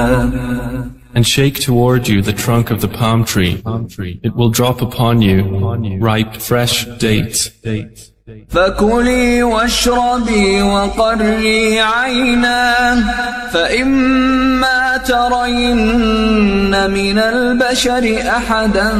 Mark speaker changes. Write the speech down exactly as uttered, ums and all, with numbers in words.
Speaker 1: And shake toward you the trunk of the palm tree. It will drop upon you ripe, fresh dates.
Speaker 2: فكلي واشربي وقري عينا فإما ترين من البشر أحدا